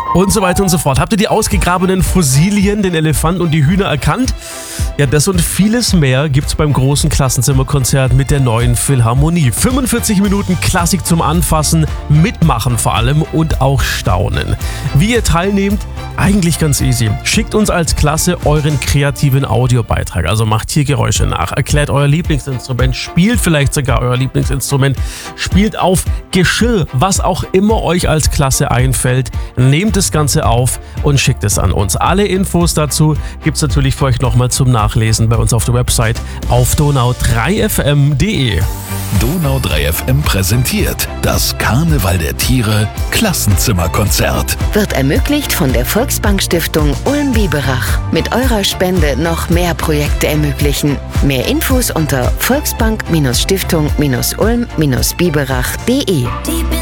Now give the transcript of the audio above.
und so weiter und so fort. Habt ihr die ausgegrabenen Fossilien, den Elefanten und die Hühner erkannt? Ja, das und vieles mehr gibt's beim großen Klassenzimmerkonzert mit der neuen Philharmonie. 45 Minuten Klassik zum Anfassen, mitmachen vor allem und auch staunen. Wie ihr teilnehmt? Eigentlich ganz easy. Schickt uns als Klasse euren kreativen Audiobeitrag. Also macht hier Geräusche nach, erklärt euer Lieblingsinstrument, spielt vielleicht sogar euer Lieblingsinstrument, spielt auf Geschirr, was auch immer euch als Klasse einfällt. Nehmt das Ganze auf und schickt es an uns. Alle Infos dazu gibt's natürlich für euch nochmal zum Nachlesen bei uns auf der Website auf donau3fm.de. Donau 3 FM präsentiert das Karneval der Tiere Klassenzimmerkonzert. Wird ermöglicht von der Volksbank-Stiftung Ulm-Biberach. Mit eurer Spende noch mehr Projekte ermöglichen. Mehr Infos unter volksbank-stiftung-ulm-biberach.de.